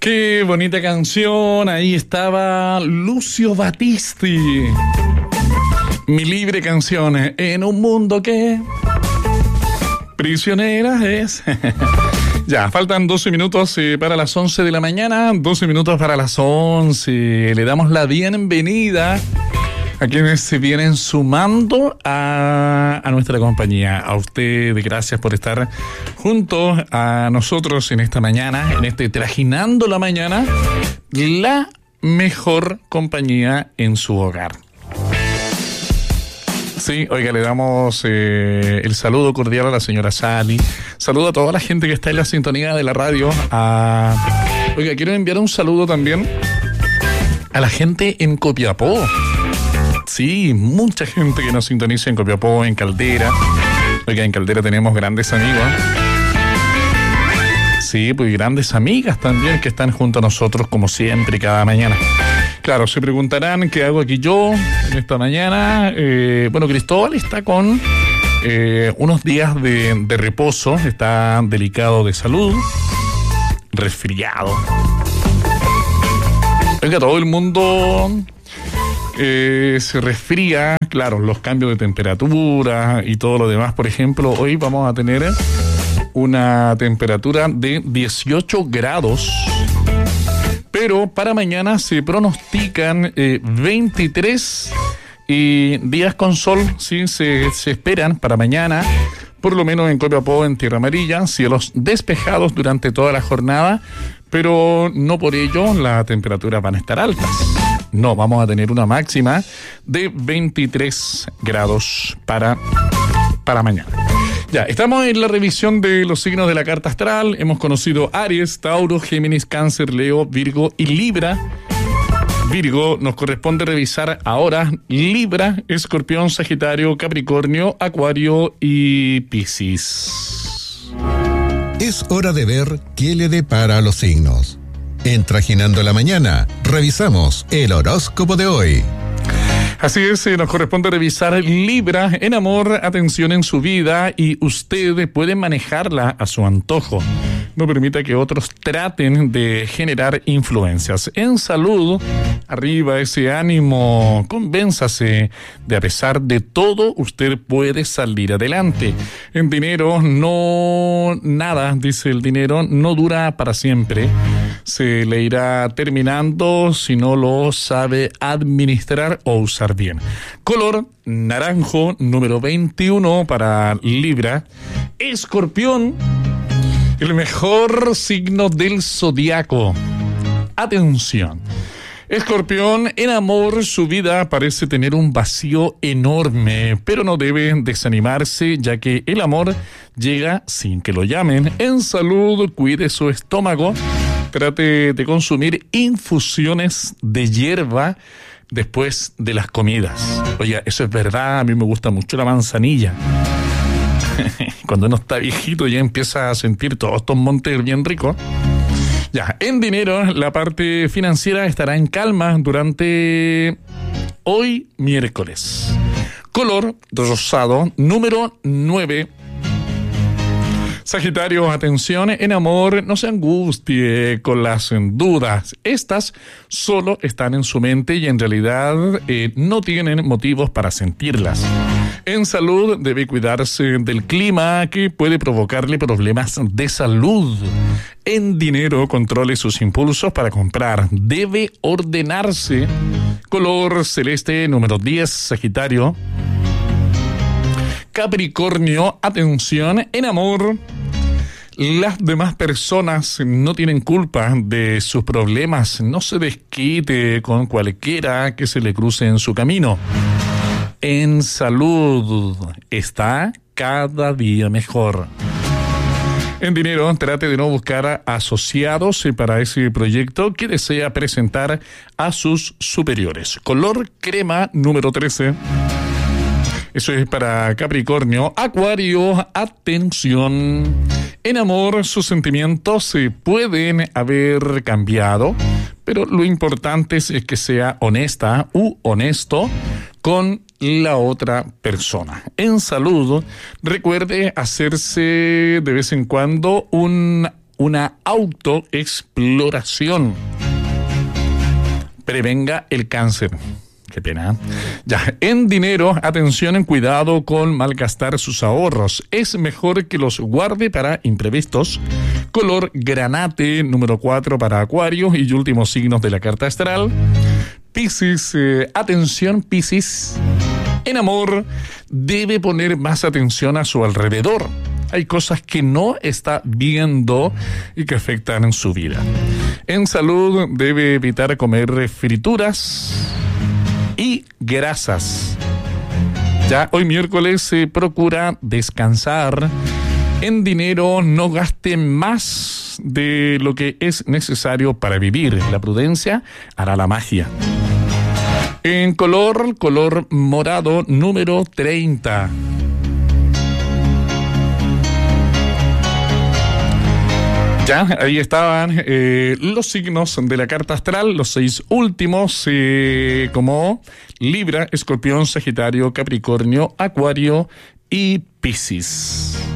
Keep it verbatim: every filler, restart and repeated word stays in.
Qué bonita canción. Ahí estaba Lucio Battisti. Mi libre canción. En un mundo que prisionera es. Ya, faltan doce minutos eh, para las once de la mañana. doce minutos para las once. Le damos la bienvenida a quienes se vienen sumando a, a nuestra compañía. A usted, gracias por estar junto a nosotros en esta mañana, en este Trajinando la Mañana, la mejor compañía en su hogar. Sí, oiga, le damos eh, el saludo cordial a la señora Sally. Saludo a toda la gente que está en la sintonía de la radio. A... Oiga, quiero enviar un saludo también a la gente en Copiapó. Sí, mucha gente que nos sintoniza en Copiapó, en Caldera. Oiga, en Caldera tenemos grandes amigos. Sí, pues grandes amigas también que están junto a nosotros como siempre cada mañana. Claro, se preguntarán qué hago aquí yo en esta mañana. Eh, bueno, Cristóbal está con eh, unos días de, de reposo, está delicado de salud, resfriado. Oiga, todo el mundo eh, se resfría, claro, los cambios de temperatura y todo lo demás. Por ejemplo, hoy vamos a tener una temperatura de dieciocho grados. Pero para mañana se pronostican eh, veintitrés y días con sol, sí, se, se esperan para mañana, por lo menos en Copiapó, en Tierra Amarilla, cielos despejados durante toda la jornada, pero no por ello las temperaturas van a estar altas. No, vamos a tener una máxima de veintitrés grados para, para mañana. Ya, estamos en la revisión de los signos de la carta astral. Hemos conocido Aries, Tauro, Géminis, Cáncer, Leo, Virgo y Libra. Virgo, nos corresponde revisar ahora Libra, Escorpión, Sagitario, Capricornio, Acuario y Piscis. Es hora de ver qué le depara a los signos. En Trajinando la Mañana, revisamos el horóscopo de hoy. Así es, nos corresponde revisar Libra en amor, atención en su vida y usted puede manejarla a su antojo. No permita que otros traten de generar influencias. En salud, arriba ese ánimo, convénzase de a pesar de todo usted puede salir adelante. En dinero, no nada, dice el dinero, no dura para siempre. Se le irá terminando si no lo sabe administrar o usar bien. Color naranjo, número veintiuno para Libra. Escorpión, el mejor signo del zodiaco. Atención. Escorpión, en amor, su vida parece tener un vacío enorme, pero no debe desanimarse, ya que el amor llega sin que lo llamen. En salud, cuide su estómago. Trate de consumir infusiones de hierba después de las comidas. Oye, eso es verdad, a mí me gusta mucho la manzanilla. Cuando uno está viejito ya empieza a sentir todos estos montes bien ricos. Ya, en dinero, la parte financiera estará en calma durante hoy miércoles. Color rosado, número nueve. Sagitario, atención, en amor, no se angustie con las dudas. Estas solo están en su mente y en realidad eh, no tienen motivos para sentirlas. En salud, debe cuidarse del clima que puede provocarle problemas de salud. En dinero, controle sus impulsos para comprar. Debe ordenarse. Color celeste, número diez, Sagitario. Capricornio, atención, en amor, las demás personas no tienen culpa de sus problemas. No se desquite con cualquiera que se le cruce en su camino. En salud, está cada día mejor. En dinero, trate de no buscar asociados para ese proyecto que desea presentar a sus superiores. Color crema, número trece. Eso es para Capricornio. Acuario, atención. En amor, sus sentimientos se pueden haber cambiado, pero lo importante es que sea honesta u honesto con la otra persona. En salud, recuerde hacerse de vez en cuando un una autoexploración. Prevenga el cáncer. Qué pena. Ya, en dinero, atención, en cuidado con malgastar sus ahorros. Es mejor que los guarde para imprevistos. Color granate, número cuatro para Acuario y últimos signos de la carta astral. Piscis, eh, atención, Piscis. En amor, debe poner más atención a su alrededor. Hay cosas que no está viendo y que afectan en su vida. En salud, debe evitar comer frituras y grasas. Ya hoy miércoles se eh, procura descansar. En dinero, no gaste más de lo que es necesario para vivir. La prudencia hará la magia. En color, color morado, número treinta. Ya, ahí estaban eh, los signos de la carta astral, los seis últimos, eh, como Libra, Escorpión, Sagitario, Capricornio, Acuario y Piscis.